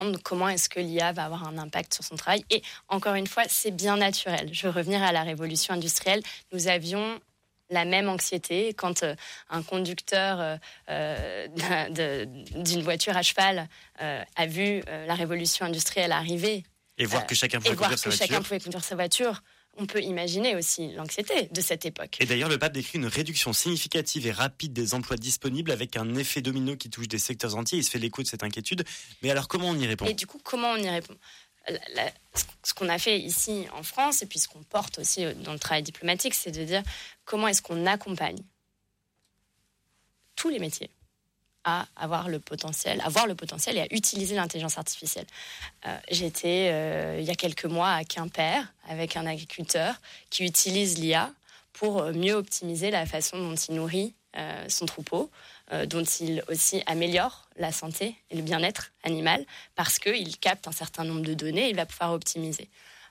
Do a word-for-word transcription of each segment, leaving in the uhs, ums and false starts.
comment est-ce que l'I A va avoir un impact sur son travail. Et encore une fois, c'est bien naturel. Je veux revenir à la révolution industrielle. Nous avions la même anxiété quand euh, un conducteur euh, de, d'une voiture à cheval euh, a vu euh, la révolution industrielle arriver. Et voir que chacun pouvait, et voir conduire, que sa chacun pouvait conduire sa voiture. On peut imaginer aussi l'anxiété de cette époque. Et d'ailleurs, le pape décrit une réduction significative et rapide des emplois disponibles avec un effet domino qui touche des secteurs entiers. Il se fait l'écho de cette inquiétude. Mais alors, comment on y répond ? Et du coup, comment on y répond ? la, la, Ce qu'on a fait ici en France, et puis ce qu'on porte aussi dans le travail diplomatique, c'est de dire comment est-ce qu'on accompagne tous les métiers à avoir le potentiel, à voir le potentiel et à utiliser l'intelligence artificielle. Euh, j'étais euh, il y a quelques mois à Quimper avec un agriculteur qui utilise l'I A pour mieux optimiser la façon dont il nourrit euh, son troupeau, euh, dont il aussi améliore la santé et le bien-être animal parce qu'il capte un certain nombre de données et il va pouvoir optimiser.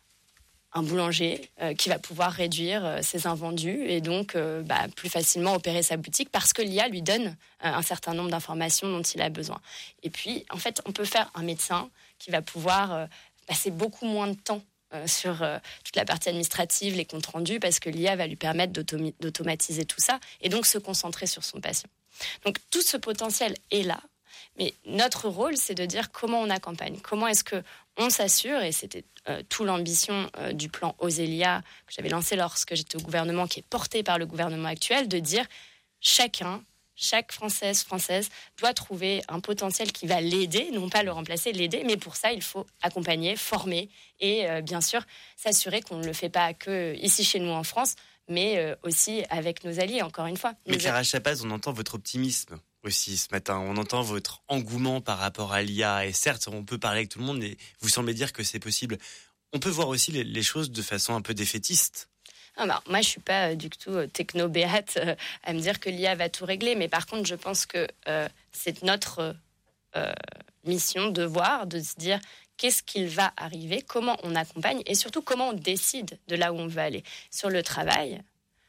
Un boulanger euh, qui va pouvoir réduire euh, ses invendus et donc euh, bah, plus facilement opérer sa boutique parce que l'I A lui donne euh, un certain nombre d'informations dont il a besoin. Et puis, en fait, on peut faire un médecin qui va pouvoir euh, passer beaucoup moins de temps euh, sur euh, toute la partie administrative, les comptes rendus, parce que l'I A va lui permettre d'autom- d'automatiser tout ça et donc se concentrer sur son patient. Donc, tout ce potentiel est là. Mais notre rôle, c'est de dire comment on accompagne, comment est-ce qu'on s'assure, et c'était euh, tout l'ambition euh, du plan Osélia que j'avais lancé lorsque j'étais au gouvernement, qui est porté par le gouvernement actuel, de dire chacun, chaque Française, Française doit trouver un potentiel qui va l'aider, non pas le remplacer, l'aider, mais pour ça, il faut accompagner, former et euh, bien sûr s'assurer qu'on ne le fait pas que ici chez nous en France, mais euh, aussi avec nos alliés, encore une fois. Mais Nous Clara Chapaz, on entend votre optimisme aussi ce matin. On entend votre engouement par rapport à l'I A. Et certes, on peut parler avec tout le monde, mais vous semblez dire que c'est possible. On peut voir aussi les, les choses de façon un peu défaitiste. Ah bah, moi, je ne suis pas euh, du tout euh, techno-béate euh, à me dire que l'I A va tout régler. Mais par contre, je pense que euh, c'est notre euh, mission, devoir, de se dire qu'est-ce qu'il va arriver, comment on accompagne et surtout comment on décide de là où on veut aller. Sur le travail,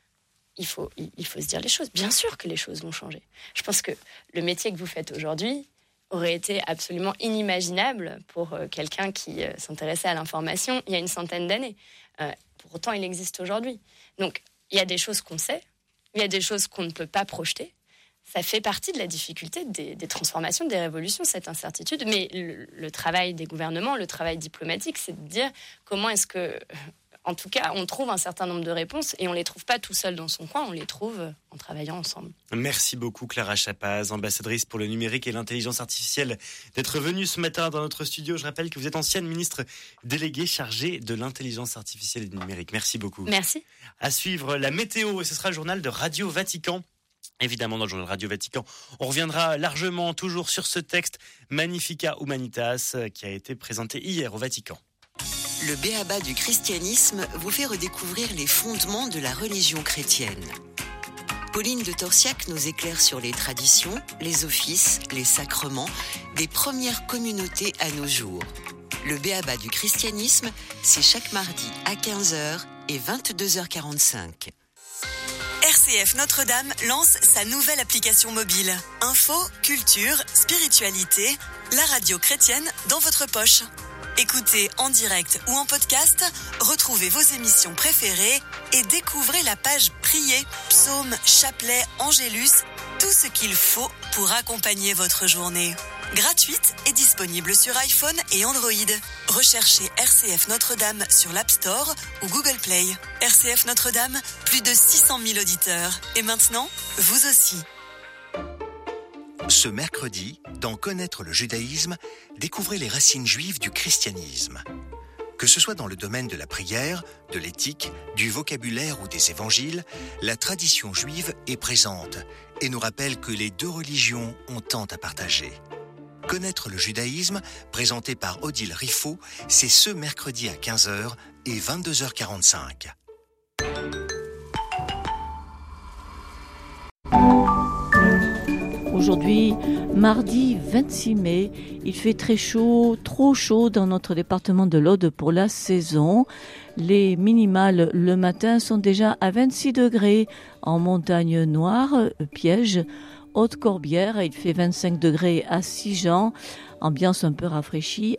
il faut, il faut se dire les choses. Bien sûr que les choses vont changer. Je pense que le métier que vous faites aujourd'hui aurait été absolument inimaginable pour euh, quelqu'un qui euh, s'intéressait à l'information il y a une centaine d'années. Euh, pour autant, il existe aujourd'hui. Donc, il y a des choses qu'on sait, il y a des choses qu'on ne peut pas projeter. Ça fait partie de la difficulté des, des transformations, des révolutions, cette incertitude. Mais le, le travail des gouvernements, le travail diplomatique, c'est de dire comment est-ce que... En tout cas, on trouve un certain nombre de réponses et on ne les trouve pas tout seul dans son coin, on les trouve en travaillant ensemble. Merci beaucoup Clara Chapaz, ambassadrice pour le numérique et l'intelligence artificielle, d'être venue ce matin dans notre studio. Je rappelle que vous êtes ancienne ministre déléguée chargée de l'intelligence artificielle et du numérique. Merci beaucoup. Merci. À suivre la météo et ce sera le journal de Radio Vatican. Évidemment, dans le journal Radio Vatican, on reviendra largement toujours sur ce texte Magnificat Humanitas qui a été présenté hier au Vatican. Le B.A.B.A. du christianisme vous fait redécouvrir les fondements de la religion chrétienne. Pauline de Torsiac nous éclaire sur les traditions, les offices, les sacrements des premières communautés à nos jours. Le B.A.B.A. du christianisme, c'est chaque mardi à quinze heures et vingt-deux heures quarante-cinq. R C F Notre-Dame lance sa nouvelle application mobile. Info, culture, spiritualité, la radio chrétienne dans votre poche. Écoutez en direct ou en podcast, retrouvez vos émissions préférées et découvrez la page Prier, Psaumes, Chapelet, Angélus, tout ce qu'il faut pour accompagner votre journée. Gratuite et disponible sur iPhone et Android. Recherchez R C F Notre-Dame sur l'App Store ou Google Play. R C F Notre-Dame, plus de six cent mille auditeurs. Et maintenant, vous aussi. Ce mercredi, dans Connaître le judaïsme, découvrez les racines juives du christianisme. Que ce soit dans le domaine de la prière, de l'éthique, du vocabulaire ou des évangiles, la tradition juive est présente et nous rappelle que les deux religions ont tant à partager. Connaître le judaïsme, présenté par Odile Riffaut, c'est ce mercredi à quinze heures et vingt-deux heures quarante-cinq. Aujourd'hui, mardi vingt-six mai, il fait très chaud, trop chaud dans notre département de l'Aude pour la saison. Les minimales le matin sont déjà à vingt-six degrés en montagne noire, Piège, Haute-Corbière, il fait vingt-cinq degrés à Sigean, ambiance un peu rafraîchie